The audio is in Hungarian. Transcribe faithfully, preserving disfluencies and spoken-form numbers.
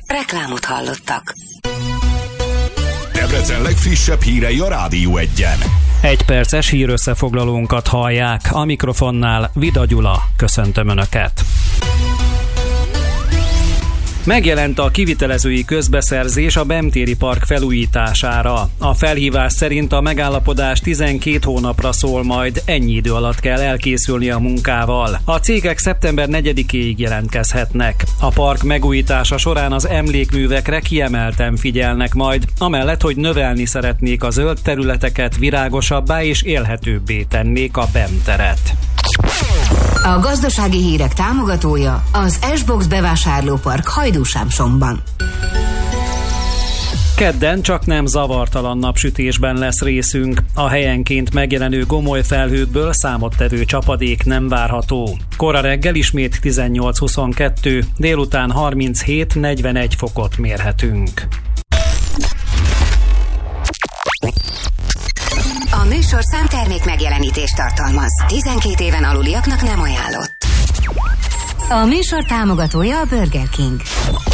Reklámot hallottak. Debrecen legfrissebb hírei a Rádió Egyen. Egy perces hírösszefoglalónkat hallják. A mikrofonnál Vida Gyula. Köszöntöm Önöket. Megjelent a kivitelezői közbeszerzés a Bem-téri park felújítására. A felhívás szerint a megállapodás tizenkét hónapra szól, majd ennyi idő alatt kell elkészülni a munkával. A cégek szeptember negyedikéig jelentkezhetnek. A park megújítása során az emlékművekre kiemelten figyelnek majd, amellett, hogy növelni szeretnék a zöld területeket, virágosabbá és élhetőbbé tennék a Bem-teret. A gazdasági hírek támogatója az S-Box bevásárlópark Hajdúsámsomban. Kedden csak nem zavartalan napsütésben lesz részünk. A helyenként megjelenő gomoly felhőkből számottevő csapadék nem várható. Kora reggel ismét tizennyolc-huszonkettő, délután harminchét-negyvenegy fokot mérhetünk. A műsorszám termék megjelenítést tartalmaz. tizenkét éven aluliaknak nem ajánlott. A műsor támogatója a Burger King.